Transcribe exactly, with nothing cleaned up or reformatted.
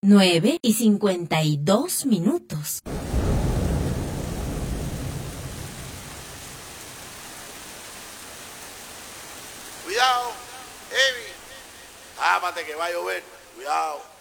nueve y cincuenta y dos minutos. Cuidado, Evi. Tápate que va a llover. Cuidado.